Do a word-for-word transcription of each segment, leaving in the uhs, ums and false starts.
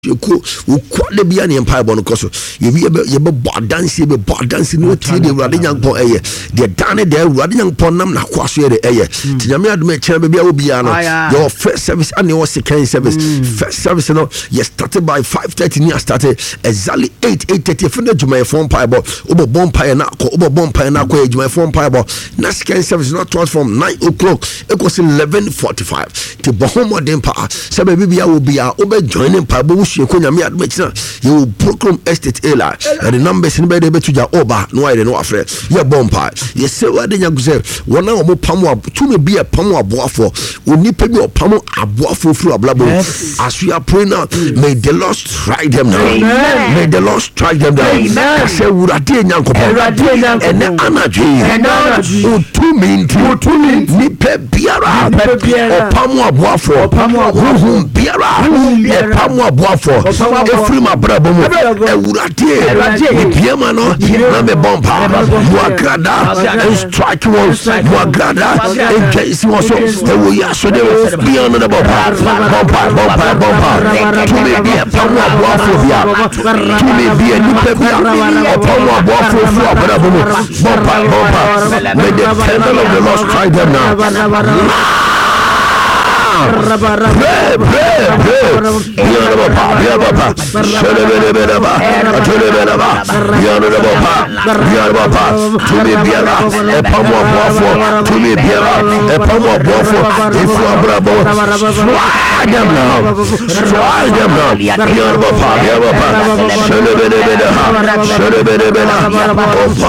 Yoko, who call the Biani Empire Bonocoso. You be dancing, be dancing, no tea, the Radian Po Aye. They're done there, Radian Ponam, Naquasio the Aye. Tiamia de Chamber Biano, your first service and your second service. First service, you know, you started by five thirty near started exactly eight, eight thirty from the Jumay phone pieball, Obo Bompire Nako, Obo Bompire Nako, Jumay phone pieball. Next second service not taught from nine o'clock, it was eleven forty five. To Bahoma Dempa, Sababia will be our Obe joining Pabo. You will Procrum Estate Ela and the numbers in bed to your Oba, no I don't know afraid. Your bompa. Yes, sir, what did you say? One hour more Pamo to me be a Pamo Boafo. We need to be a Pamo a Boafo through a blabber. As we are praying now, may the Lord strike them down. May the Lord strike them down. I say, would I dear Yanko and the energy to mean to me, Nipe Biara, or Pamo Boafo, Pamo Biara, Pamo Boafo. Every my brother, Urati, Piamano, Name Bomba, Muagrada, and strike once, Muagrada, and Jason also, we are so beyond the Bomba, Bomba, Bomba, Bomba, to me be a Pama Boafobia, to me be a Nipia, a Pama Boafo, Bomba, Bomba, may the candle of the Lord strike them now. Pray, pray, pray. Yonaba, Yababa, Shadababa, Atulababa, Yonaba, Yababa, to me Biara, a Pamo Boafo, to me Biara, a Pamo Boafo, if you are bravo, strike them now, strike them now, Yonaba, Yababa, Shadababa, Shadababa,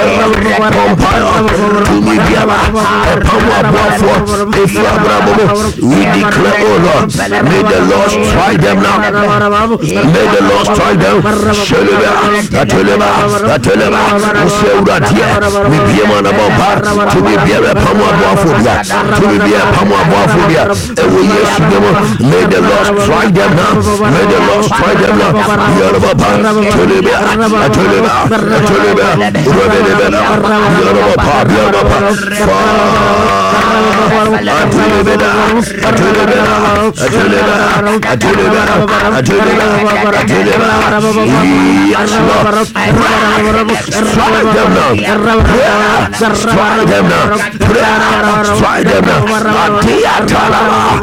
Pompire, to me Biara, a Pamo Boafo, if you are bravo, we declare. Oh Lord, may the Lord strike them now. May the Lord strike them. Sheleba, Ateleba, Ateleba, Useuratia, we be a man about bar, to be a Pama Boafobia, to be a Pama Boafobia. And we yes, may the Lord strike them now. May the Lord strike them now. Yoruba, Ateleba, Ateleba, Ateleba, Rebelebela, Yoruba, Yoruba, Ateleba, Ateleba. Strike them now. Strike them now. Strike them now. Atia Talaba.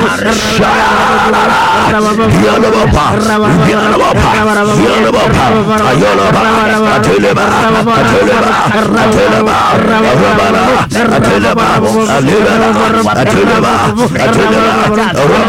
Yalaba. Yalaba. Yalaba. Ayolaba. Ateleba. Ateleba. Ateleba. Ateleba. Ateleba. Ateleba. Ateleba.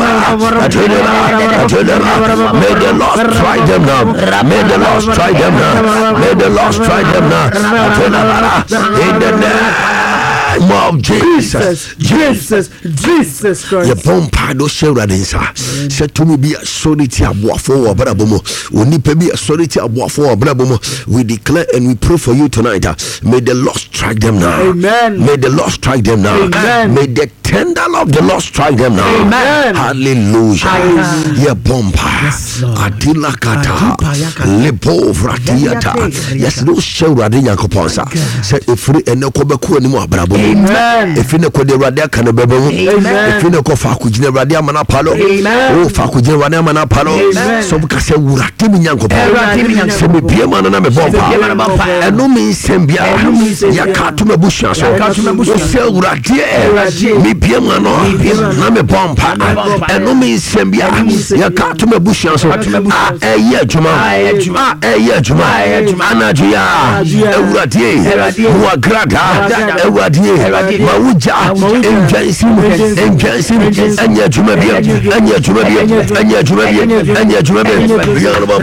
May the Lord strike them now. May the Lord strike them now. May the Lord strike them now. In the name of Jesus, Jesus, Jesus Christ. Your bomba do share dinsa. Said to me be a solity aboafo abrabomo. Oni pe be a solity aboafo abrabomo. We declare and we pray for you tonight. May the Lord strike them now. Amen. May the Lord strike them now. Amen. May the tender of the Lord strike them now. Amen. Hallelujah. Your bomba. Adila kata. Lepo vratiata. Yes, no share radinya koponsa. Said if free and no kobeku anymore abrabomo. Amen. If you know the radia can be, if you know Faku Jina Radia Manapalo, oh Faku Jina Radia Manapalo, so because you were Timmy Yanko, Semi Piaman and a bomba, and no means Sembia, Yakatuma Busha, so sell Radia, me Piamano, Name Bomba, and no means Sembia, Yakatuma Busha, so a year Juma, a year Juma, Anajia, Radia, Wagrada, Radia. Mauja, Enjasim, Enjasim, and yet Jumabia, and yet Jumabia, and yet Jumabia, and yet Jumabia, Yaraba,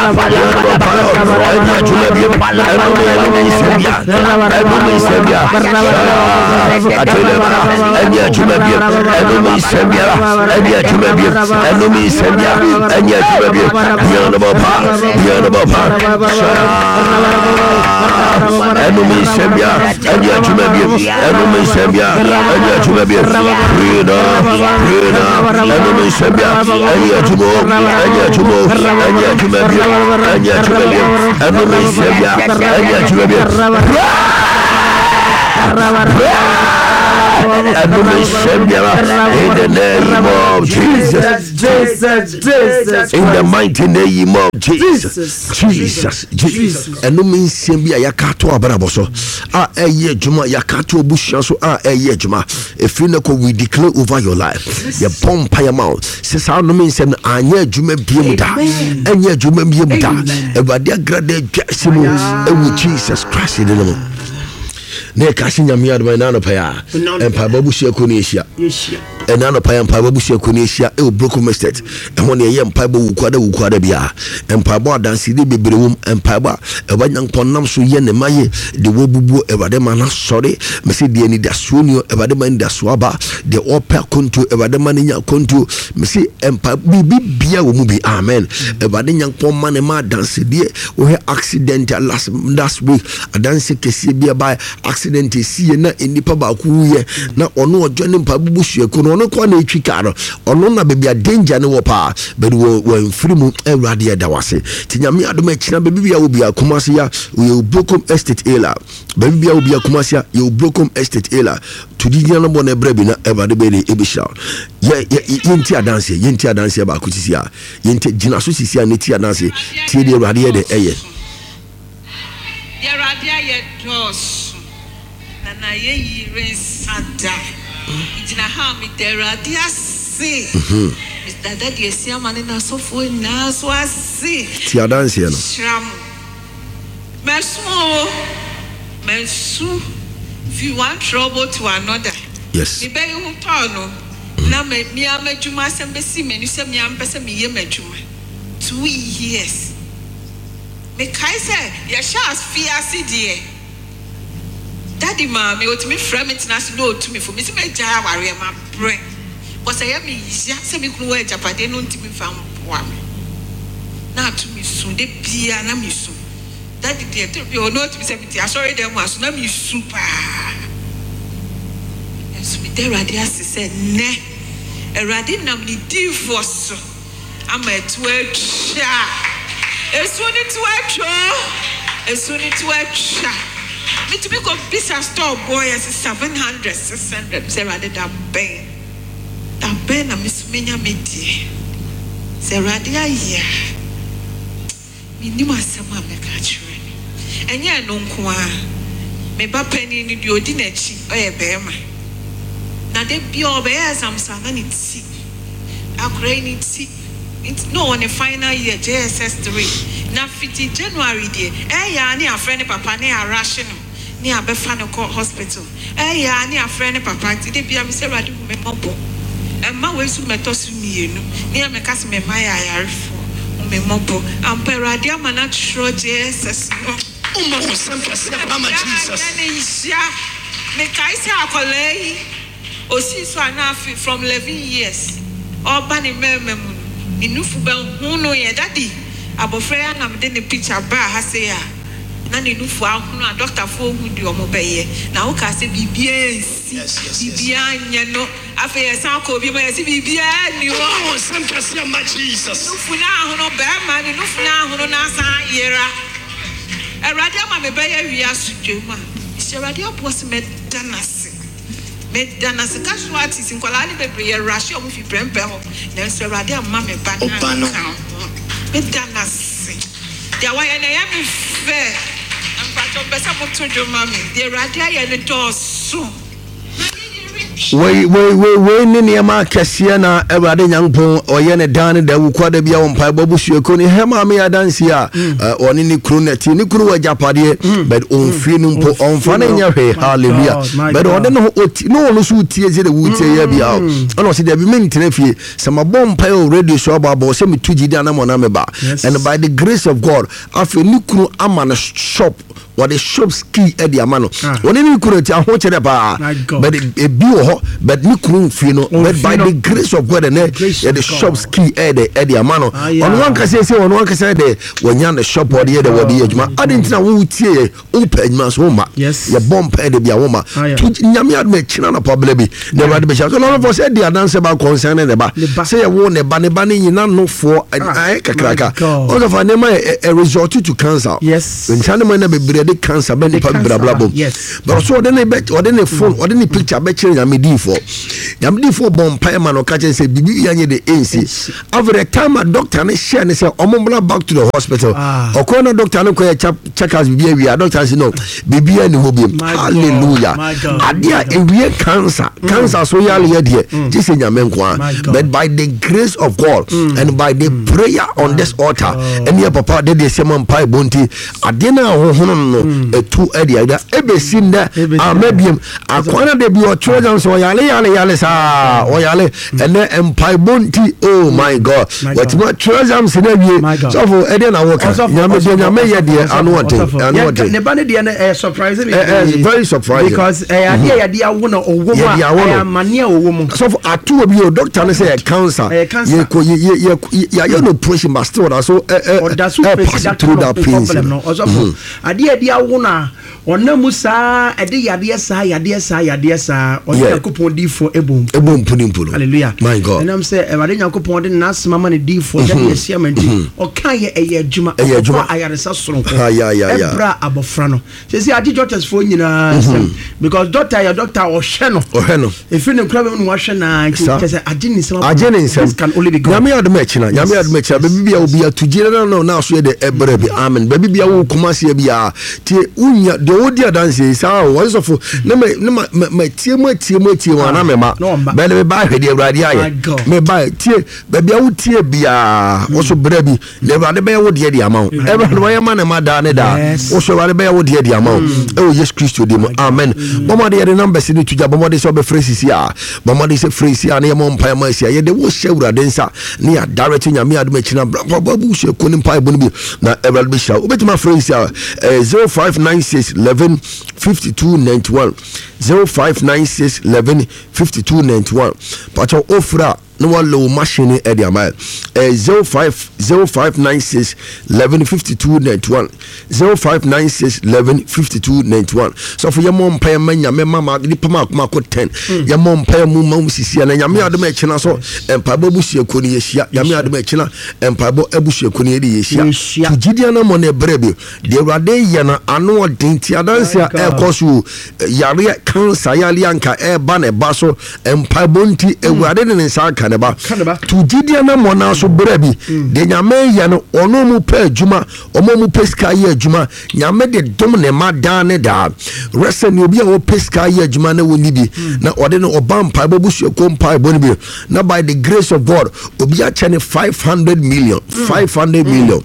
and yet Jumabia, and yet Jumabia, and Sembia, and yet Jumabia, and Sembia, and yet Jumabia, Yaraba, Yaraba, and Sembia, and yet Jumabia. Enemy Sembia, and yet you may be Rina, Rina, enemy Sembia, and yet you move, and yet you move, and yet you may be, and yet you may be, enemy Sembia, and yet you may be. in the name of Jesus. Jesus, Jesus, in the mighty name of Jesus, Jesus, Jesus. And no means Simbia Yakato Abraboso. Ah, a year Juma Yakato Bushaso. Ah, a year Juma. If you know, we declare over your life. Your bomb pie amount. Says how no means and Anya Juma Bimuda. And yet Juma Bimuda. About their graded Jacksimo. And with Jesus Christ in the name. Ne kasi nyamia de na no pa ya empa babusia konesia e na no pa empa babusia konesia e Brocom Estate e ho ne ye empa ba wukwada wukwada bia empa ba dansi de bebrewum empa ba e ba nyankpon nam so ye ne maye de wobubu e ba de ma na sori me se de ni da suonio e ba de ma nda so aba de opa kontu e ba de ma nya kontu me se empa bibi bia wo mu bi amen e ba de nyankpon ma ne ma dansi de wo he accident last last week adansi kesi bia ba accident see na enipa ba ku ye na ono ojo ne mpa bubu sueko no ono kwa na etwi ka no ono na bebia danger ne wo pa but wo wo mfiri mu awrade ya dawase tinyame adom akina bebia wo bia Kumasi ya wo Brocom Estate ela bebia wo bia Kumasi ya yo Brocom Estate ela tudidi na bo na brebi na awrade be ne ebisha ye yenti adanse yenti adanse ba ku tisia yenti gina so sisia ne ti adanse tie de awrade ye de eye de awrade ye dos na ye yire sada ijina ha mi dera dia si Mister Daddy esia mane na sofo na so asi ti adanse no shram mesu mesu if you want trouble to another yes ni be hu no na me mi amadwuma se mesi meni se mi ampese mi ye madwuma two years me kai se ya sha fiasi die Daddy ma me otimi frame international to me for me se me jaya ware ma brain but say me ya se me kunu e japade no ntimi fam wa me na to me su de bia na me su Daddy de to be no to me se me ti asori dem aso na me su pa es me de radi asese ne eradi nam ni divorce am etu atwa esu ni tu atwa esu ni tu atwa me to make a business store boy as seven hundred, six hundred. Say rather that ben. That ben a miss menya medi. Say rather yeah. Me ni masama me catch you. And ya no kwa. Me ba penny ni di odinechi oye bema. Na de bi obe some sana ni ti. Akure ni ti. It's no on the final year J S S three. Na fifty January day. Eh ya ni a friend papa ne a ration. Ni abefa no hospital eh ya ni afre ne papa ti de bia me se rade hu me mobo e ma we su meto su mienu ni am ka se me ma ya yarefo me mobo am perade amana tro Jesus no o mo ko sempa se mama Jesus me kai se akolei o si so anafi from eleven years oba ni memem ni nufu be hu no ye daddy abofre ya na me de ne picture ba ha se ya na ne nufu ahono a doctor fo hu di omo beye na wo ka se bibia si bibia nya no afa ye san ko bi ma ye si bibia ni wo o sempa se ma Jesus nufu na ahono be ma ni nufu na ahono na san yera erade ma me beye wi asudwema se erade opos me danase me danase casualties in kwala ni bebre ye rashi omo fi prempe ho na se erade ma me ba na me danase dia wa ye na ye me fe Pato besa moto do mami de radia ye le dosu we we we we ni ne ma kese na Ewrade Nyankopon oye ne dan da wukwada bia wo mpa babu sueko ni hema me adansi a oni ni kru neti ni kru wajapade but on fi no mpo on fa na nya hwe hallelujah but ode no oti no no so tie je de wutie ya bia ono se de bi mentene fie se mabom mpa o radio show baba se metuji da na mo na me ba and by the grace of God afi ni kru ama na shop what the shop's key at the amano oni ni kru ti aho chere ba but e bi but ni kru fi no but by the grace of God and the shop's key at the at the amano on one can say say on one can say the when you the shop or the other what the ejuma adentina wo tie open ma so ma ye bomb pay the bia wo ma to nyame ad me china na problem bi the Ewrade be so no for say the dance ba concern ne ba say ye wo ne ba ne ba ne nyina no for ai kakraka all of an a resort to cancer yes when chana man na be de cancer be nipa bra bra bom but so ode ne be ode ne phone ode ne picture be kire nyame di for nyame di for bom pa ma no ka kire say bibi yanye de A C every time a doctor ne share ne say omombla back to the hospital okona doctor ne ko check us bibi wi doctor say no bibi ani ho biem hallelujah adia ewie cancer cancer so yale ye de just nyame nko but by the grace of God mm. and by the mm. prayer on uh, this altar and your papa did the same pie bonti adena ho ho no etu ade ada ebesim da amabiam akwana de bi o trojan so yale yale yale sa o yale and then pie bonti oh my God what my trojan se na wie so for ade na work nyame de nyame ye de anu ote anu ote ne ba ne de na surprise me very surprising because eh ade ya de awo na owo ma mane owo mu so for atu obi o doctor ne say cancer ye ko ye ye ya you no push but still so eh that's through that problem no also ade ade awo na ona musa ade yade sa yade sa yade sa o yakopon di for ebom ebom punim puno hallelujah my God and am say ade yakopon de nasma ma ne di for that yes ya menti o kan ye eye adwuma o ayare sa soronko ya ya ya ebra abofra no say say ade doctors for nyina because doctor ya doctor o hwe no o hwe no if you no crab no wa hwe na say ade ni sema ade ni sema can only be God nyame ade ma china nyame ade ma china be bibia obi atugire na no na so ye de ebre bi amen be bibia wo kumase bia tie unya de odi adanse sa wo so fo na me me tie mo tie mo tie wa na me ma be le ba hwede awrade aye me ba tie be bia wo tie bia wo so bra bi le awrade be wo de de ama wo e wo ye ma na ma da ne da wo so awrade be wo de de ama wo e o Jesus Christ de mo amen bomo de de number si ni tuja bomo de so be phrase a bomo de se phrase a na ye mo mpa ma si a ye de wo hye awrade nsa ne ya direct nyame adom akina babu hye ko ni mpa bo ni bi na awrade be hya obetima phrase a zero five nine six eleven fifty-two ninety-one zero five nine six eleven fifty-two ninety-one pacho ofra no one low machine e dia mile zero five zero five nine six eleven fifty-two ninety-one zero five nine six eleven fifty-two ninety-one so for your mom pay manya me mama di pama kuma ko ten your mom pay mu ma sisi na nyame adom e kina so empa babu sie ko ni yehia nyame adom e kina empa bo abusie ko ni yehia tugidia na mo na brebe de awrade ye na ano odin ti adanse e koso yare cancer yale anka e ba na ba so empa bonti awrade ne nsa kaneba tugidia na mo na so brebi de nyame ye no ono mu pa adwuma omo mu peska ye adwuma nyame de dom ne ma dan ne da rese ne obi a wo peska ye adwuma na woni bi na ode no oba mpa babusu ko mpa bo ni bi na by the grace of God obi a chene five hundred million five hundred million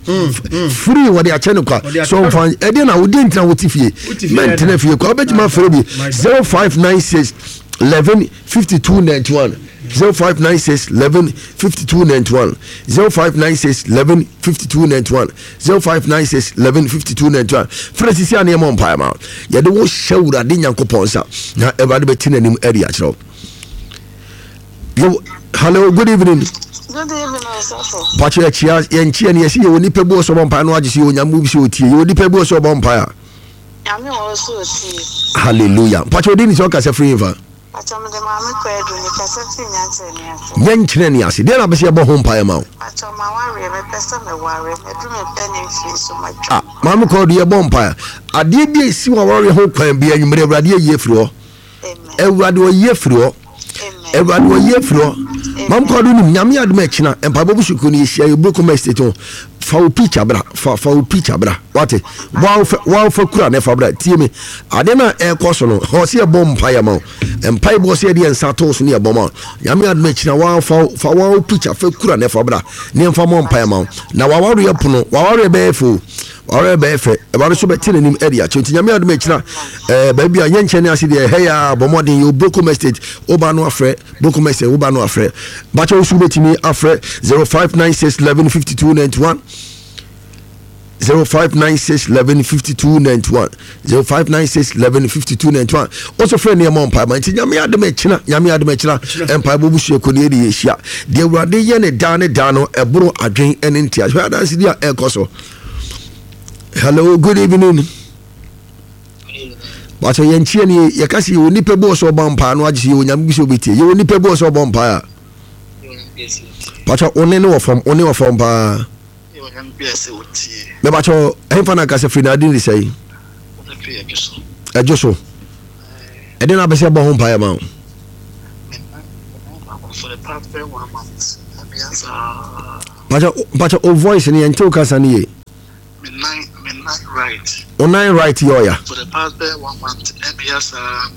free what a chene kwa so fan e de na wodi ntina wotifie mentene fie kwa obejima free bi zero five nine six eleven fifty-two ninety-one zero five nine six eleven fifty-two ninety-one zero five nine six eleven fifty-two ninety-one zero five nine six eleven fifty-two ninety-one Francis ya ne mo mpa ma ye de wo shawura de nyankopon sa na everybody beti nanim area kiro yo hello good evening good evening sir pacho ya chia ye nchie ne yesi ye woni pebu so mpa no agisi yo nyamu bi so tie ye woni pebu so mpa ya nyame wo so tie hallelujah pacho di ni so ka se free fa Achom de mama ko edu ni kase fi nyanche ni ase. Nyanche ni ase. De na be se bo ho mpae ma o. Achom ma ware me pese me ware me du me pe ni fi so ma twa. Ah, mama ko de bo mpae. Ade bi esi wa ware ho kwan bi anyumre Awurade ye firi ho. Amen. Awurade o ye firi ho. Amen. Awurade o ye firi ho. Mama ko do ni nyame adom akina empa bo busuku ni ehia Ebroku Estate ho. Fa o picture bra fa fa o picture bra what wow wow fa kura ne fa bra tie me ade na e koso no ho se e bom mpae ma empai bo se de ensa to so ne e bom nyame adom china wow fa fa wow picture fa kura ne fa bra ne mfa mo mpae ma na wawaru ye pono wawaru be fo wawaru be fe e ba so be tine nim area chenti nyame adom china eh ba bia nyenche ne ase de he ya bomodin yo Ebroku Estate oba no afre Ebroku Estate oba no afre ba cha osu betimi afre zero five nine six eleven fifty-two ninety-one zero five nine six eleven fifty-two ninety-one zero five nine six eleven fifty-two ninety-one also friend near mom pa man nyame adem china nyame adem china empire bobu hye ko ne de yehia de Awurade ye ne dan ne dan no eboro adwen ene ntia hwa dan sidi a ekoso hello good evening Bacho yenchie ni yakasi yo nipa bo so bompa no agisi yo nyame bi so betie yo nipa bo so bompa ya Bacho one ne wo from one wo from pa me bacho hen fana ka se free na din say ɛdwo so ɛde na bɛsɛ bɔ ho mpaeɛ ma wo for the past one month. But o voice ni ento kasa ni ye. Midnight, midnight right. Online right yo ya. For the past one month, M P S.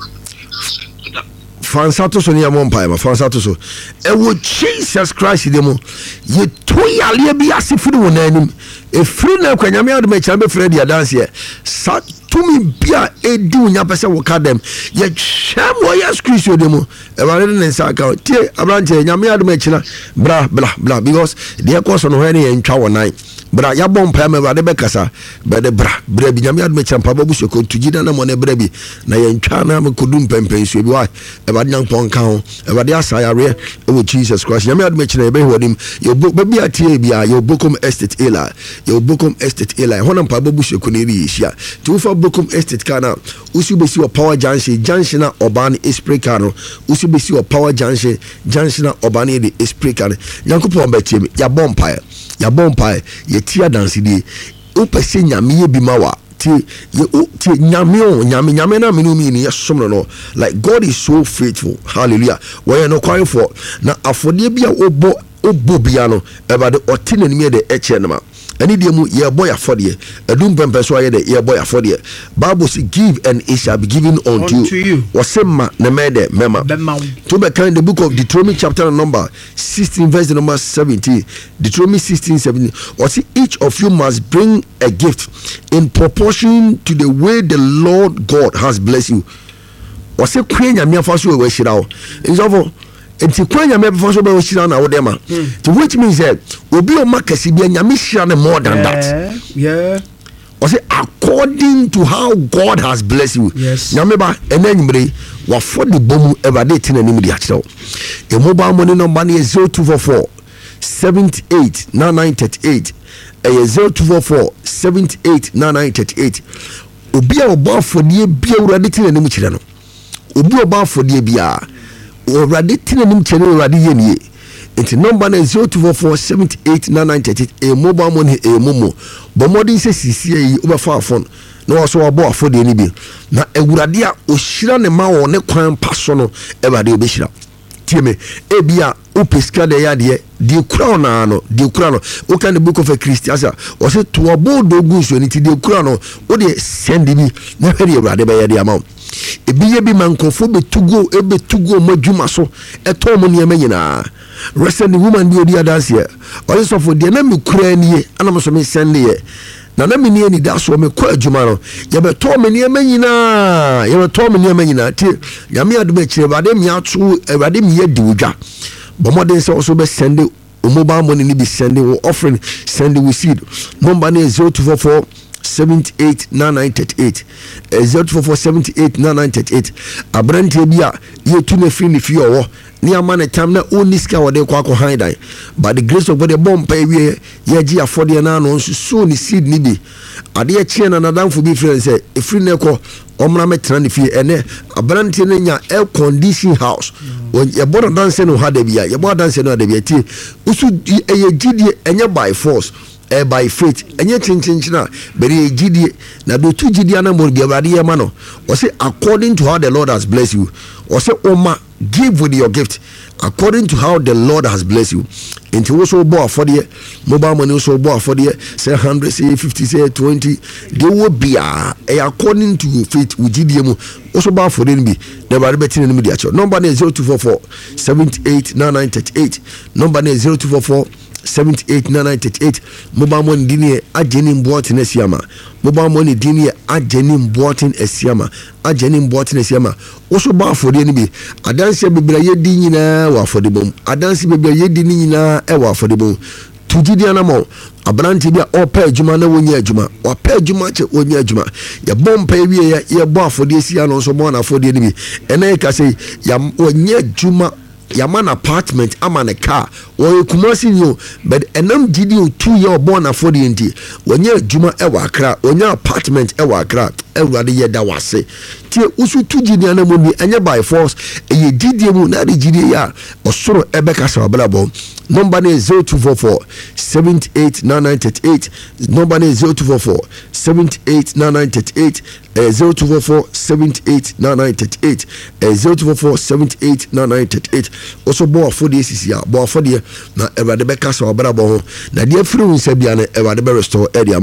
Fansato so ni amon pa ma fansato so. E wo Jesus Christ dem ye to yale bi asefiri wonanim. E firi na kwanyame ade ma kira be fredi dance ye. Sa tumi bia edi unya pese wo ka dem. Ye hwam wo yes Christ dem. E ba ne nsa aka tie abranche nyame ade ma kira bra bla bla because the course no he ne ye ntwa wonan. Bra ya bom pa ma wade be kasa be de bra bra bi nyame ade ma kira pa babu so ko tugida na mo ne bra bi na ye ntwa na me kodum pempen so bi wa e ba nyan pon kan ho e ba de asayare e wo Jesus Christ nyame ade ma kira e be hodim ye be atie bia ye bokom estate ela ye bokom estate ela honam pa babu so ko ne ri hia tu fa bokom estate kana usu besi o power junction junction na oban esprit kano usu besi o power junction junction na oban e esprit kano yankopon ba tie ya bompa ya bompa ye tia dance di o pese nyame ye bi mawa ti ye o ti nyame o nyame nyame na me no mi ni yesom no like God is so faithful hallelujah we no kwai for na afode bia obo obo bia no e ba de otine ni me de eche no ma ani de mu ye boy afode edum pempe so ye de ye boy afode Bible say give and it shall be given unto, unto you wasema na me de mema to be kind the book of Deuteronomy chapter number sixteen verse number seventeen Deuteronomy sixteen seventeen or see each of you must bring a gift in proportion to the way the Lord God has blessed you or say kwenya me afa so we shira o nso enti kwanya me before so be shira na wo dem a to which means that obi o makasi bia nyame shira na more than yeah, that yeah or say according to how God has blessed you yes nyame ba enanyimre wa for the bomu everyday tin anim dia kire e mobile money number na zero two four four seven eight nine nine three eight e zero two four four seven eight nine nine three eight obi a obo afodie bia urade tin anim kire no obi obo afodie bia urade tin anim kire no urade ye nie enti number na zero two four four seven eight nine nine three eight e mobile money e momo bomodi se sisi yi obefa phone na wo so obo afodie ni bi na ewurade a ohira ne ma wo ne kwan paso no ewade obehira tieme e bia o peska de ya de de kura na no de kura no o kan the book of Ecclesiastes o se to obo dogun so ni ti de kura no o de send bi na hwere ewurade be ya de ama ebiye bi mankofo betugo ebetugo madwuma so eto mo ne amanyina recent woman bi odi adanse e o so for de na me kura nie ana mo so me send ye na na me nie ni da so me kwa adwuma no ye beto me ne amanyina ye beto me ne amanyina ti nyame adoma kire bade me ato ewade me yedi wodwa bomodin se so be send o mobile money ni be send o offering send we seed number na zero two four four seven eight nine nine three eight zero two four four seven eight nine nine three eight abrante bia ye tu na free ni fi owo ni amane tam na oni ska wode kwa ko handan by the grace of God the bomb pay we ye gi afode na no nso so ni seed ni bi ade ye chie na nadamfo bi free say e free na ko omra metena ni fi ene abrante na nya air condition house ye bodo dance no ha da bia ye bodo dance no da bia ti usu ye gidie enye by force eh, by faith enye chinchinchina bere gidie na do tu gidie na mo gewade ye ma no o say according to how the Lord has blessed you o say oma give with your gift according to how the Lord has blessed you into also bo afode mobile money also bo afode say one hundred say fifty say twenty they will be uh, according to faith with gidie mu also bo afode ni bi the bari betin ni mi dia cho number is zero two four four seven eight nine nine three eight number is zero two four four seven eight nine nine three eight mobile money dini ageni mbotin esiama mobile money dini ageni mbotin esiama ageni mbotin esiama oso ba afode ni bi adanse bebra yedi nyina wa afode bom adanse bebra yedi nyina e wa afode bom tujidi anamo abranti bia opa adwuma na wonya adwuma opa adwuma che wonya adwuma ya bompa ewie ya ye bo afode esia no so mo na afode ni bi ene ka say ya wonya adwuma yaman apartment ama na car o kumasi ni but enam gidi o two year born afford enti wonya adwuma e wa Accra wonya apartment e wa Accra ewurade ye da wase tie usu tu gidi na mo ni enye by force e ye gidi mu na de gidi ya osoro ebe ka sa oblabo number is zero two four four seven eight nine nine three eight. Number is zero two four four seven eight nine nine three eight. Uh, zero two four four seven eight nine nine three eight. Uh, zero two four four seven eight nine nine three eight. Also, boy for the S C R, boy for the na ever the back cast or brabo. Na dear free Sabiana ever the restore area.